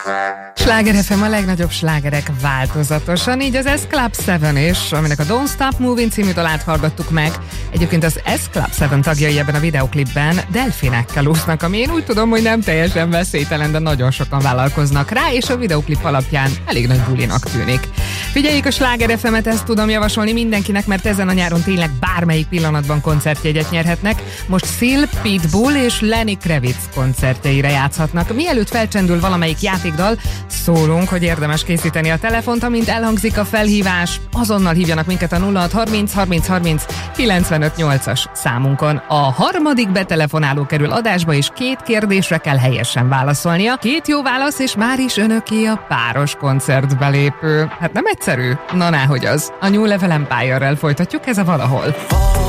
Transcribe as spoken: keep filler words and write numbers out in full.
Sláger ef em, a legnagyobb slágerek változatosan, így az S Club Seven is, aminek a Don't Stop Moving című dalát hallgattuk meg. Egyébként az S Club Seven tagjai ebben a videoklipben delfinekkel úsznak, ami én úgy tudom, hogy nem teljesen veszélytelen, de nagyon sokan vállalkoznak rá, és a videoklip alapján elég nagy bulinak tűnik. Figyeljék a Sláger ef emet, ezt tudom javasolni mindenkinek, mert ezen a nyáron tényleg bármelyik pillanatban koncertjegyet nyerhetnek. Most Seal, Pitbull és Lenny Kravitz koncertjeire játszhatnak. Mielőtt felcsendül valamelyik játékdal, szólunk, hogy érdemes készíteni a telefont, amint elhangzik a felhívás. Azonnal hívjanak minket a nulla hat harminc harminc harminc kilencvenöt nyolcas számunkon. A harmadik betelefonáló kerül adásba, és két kérdésre kell helyesen válaszolnia. Két jó válasz, és már is önöké a páros koncertbelépő. Hát nem egyszerű? Na náhogy az. A New Level Empire-rel folytatjuk, ez a Valahol.